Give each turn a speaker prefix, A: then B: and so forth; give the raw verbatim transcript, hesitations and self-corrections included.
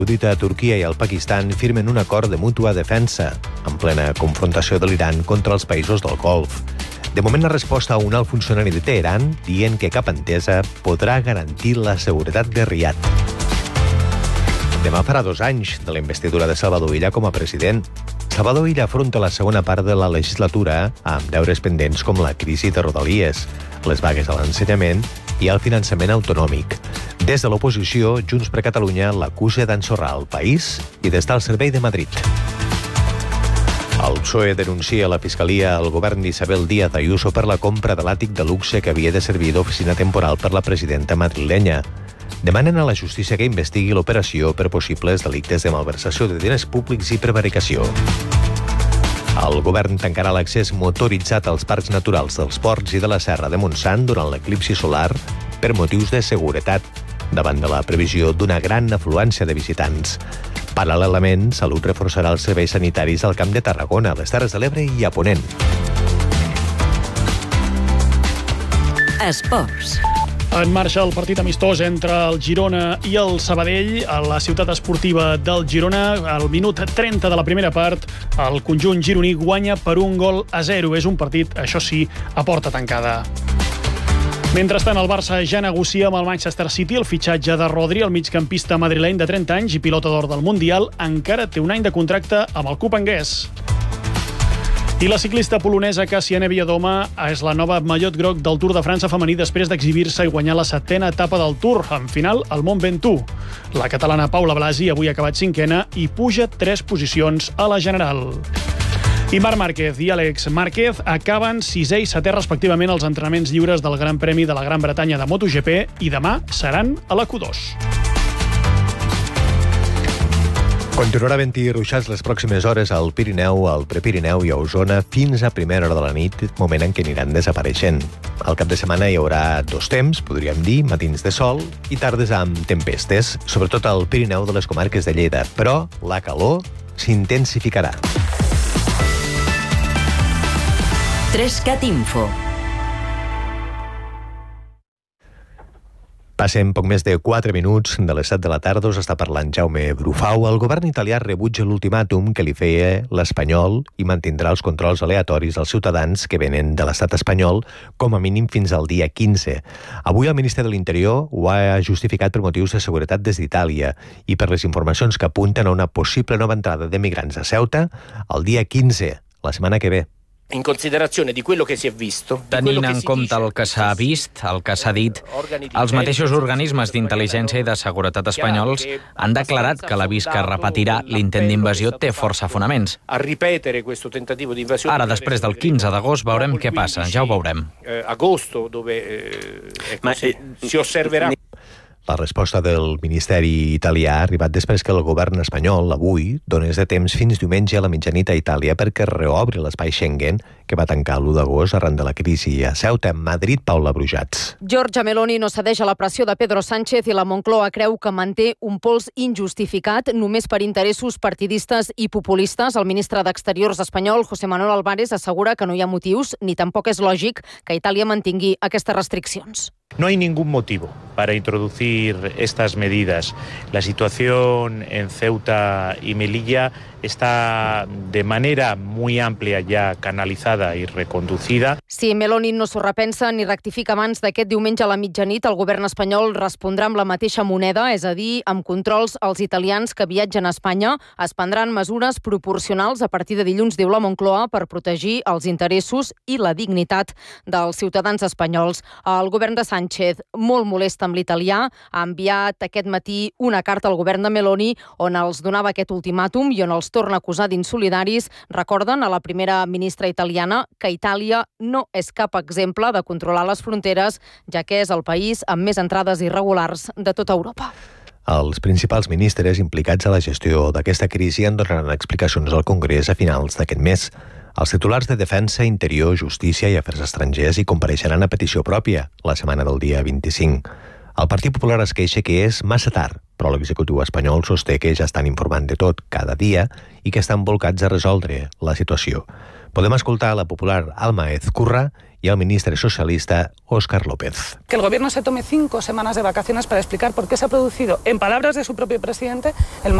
A: Saudita, Turquia i el Pakistan firmen un acord de mútua defensa en plena confrontació de l'Iran contra els països del Golf. De moment, la resposta a un alt funcionari de Teheran dient que cap entesa podrà garantir la seguretat de Riad. Demà farà dos anys de la investidura de Salvador Illa com a president. Salvador Illa afronta la segona part de la legislatura amb deures pendents com la crisi de Rodalies, les vagues a l'ensenyament i el finançament autonòmic. Des de l'oposició, Junts per Catalunya l'acusa d'ensorrar el país i d'estar al servei de Madrid. El P S O E denuncia a la Fiscalia el govern d'Isabel Díaz Ayuso per la compra de l'àtic de luxe que havia de servir d'oficina temporal per la presidenta madrilenya. Demanen a la justícia que investigui l'operació per possibles delictes de malversació de diners públics i prevaricació. El govern tancarà l'accés motoritzat als parcs naturals dels Ports i de la Serra de Montsant durant l'eclipsi solar per motius de seguretat, davant de la previsió d'una gran afluència de visitants. Paral·lelament, Salut reforçarà els serveis sanitaris al Camp de Tarragona, a les Terres de l'Ebre i a Ponent.
B: Esports.
C: En marxa el partit amistós entre el Girona i el Sabadell a la ciutat esportiva del Girona. Al minut trenta de la primera part, el conjunt gironí guanya per un gol a zero. És un partit, això sí, a porta tancada. Mentrestant, el Barça ja negocia amb el Manchester City el fitxatge de Rodri, el migcampista madrileny de trenta anys i pilota d'or del Mundial. Encara té un any de contracte amb el club anguès. I la ciclista polonesa Kasia Niewiadoma és la nova mallot groc del Tour de França femení després d'exhibir-se i guanyar la setena etapa del Tour, en final al Mont Ventoux. La catalana Paula Blasi avui ha acabat cinquena i puja tres posicions a la general. I Marc Márquez i Àlex Márquez acaben sisè i setè respectivament als entrenaments lliures del Gran Premi de la Gran Bretanya de MotoGP i demà seran a la Q dos.
A: Continuarà havent-hi ruixats les pròximes hores al Pirineu, al Prepirineu i a Osona fins a primera hora de la nit, moment en què aniran desapareixent. Al cap de setmana hi haurà dos temps, podríem dir, matins de sol i tardes amb tempestes, sobretot al Pirineu de les comarques de Lleida, però la calor s'intensificarà.
B: Trescat Info.
A: Passem poc més de quatre minuts de les set de la tarda. Us està parlant Jaume Brufau. El govern italià rebutja l'ultimàtum que li feia l'Espanyol i mantindrà els controls aleatoris dels ciutadans que venen de l'estat espanyol com a mínim fins al dia quinze. Avui el ministre de l'Interior ho ha justificat per motius de seguretat des d'Itàlia i per les informacions que apunten a una possible nova entrada de migrants a Ceuta el dia quinze, la setmana que ve.
D: In considerazione di quello che si è visto,
E: tenint en compte el que s'ha vist, el que s'ha dit, els mateixos organismes d'intel·ligència i de seguretat espanyols han declarat que l'avís que repetirà l'intent d'invasió té força fonaments. Ara, després del quinze d'agost, veurem què passa, ja ho veurem.
D: Ma si osserverà.
A: La resposta del Ministeri italià ha arribat després que el govern espanyol, avui, donés de temps fins diumenge a la mitjanit a Itàlia perquè reobri l'espai Schengen, que va tancar l'u d'agost arran de la crisi a Ceuta. Madrid, Paula Brujats.
F: Giorgia Meloni no cedeix a la pressió de Pedro Sánchez i la Moncloa creu que manté un pols injustificat només per interessos partidistes i populistes. El ministre d'Exteriors espanyol, José Manuel Álvarez, assegura que no hi ha motius ni tampoc és lògic que Itàlia mantingui aquestes restriccions.
G: No hay ningún motivo para introducir estas medidas. La situación en Ceuta y Melilla está de manera muy amplia ya canalizada y reconducida.
F: Si Meloni no s'ho repensa ni rectifica abans d'aquest diumenge a la mitjanit, el govern espanyol respondrà amb la mateixa moneda, és a dir, amb controls als italians que viatgen a Espanya. Es prendran mesures proporcionals a partir de dilluns, diu la Moncloa, per protegir els interessos i la dignitat dels ciutadans espanyols. El govern de Sánchez, molt molest amb l'italià, ha enviat aquest matí una carta al govern de Meloni on els donava aquest ultimàtum i on els torna a acusar d'insolidaris. Recorden a la primera ministra italiana que Itàlia no és cap exemple de controlar les fronteres, ja que és el país amb més entrades irregulars de tota Europa.
A: Els principals ministres implicats a la gestió d'aquesta crisi en donaran explicacions al Congrés a finals d'aquest mes. Els titulars de Defensa, Interior, Justícia i Afers Estrangers hi compareixeran a petició pròpia la setmana del dia vint-i-cinc. El Partit Popular es queixa que és massa tard, però l'executiu espanyol sosté que ja estan informant de tot cada dia i que estan volcats a resoldre la situació. Podem escoltar la popular Alma Ezcurra y al ministro socialista Óscar López.
H: Que el Gobierno se tome cinco semanas de vacaciones para explicar por qué se ha producido, en palabras de su propio presidente, el